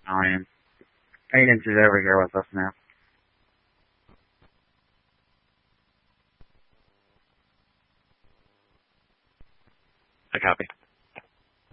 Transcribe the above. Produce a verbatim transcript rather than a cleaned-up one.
Nine. Eight inches over here with us now. I copy.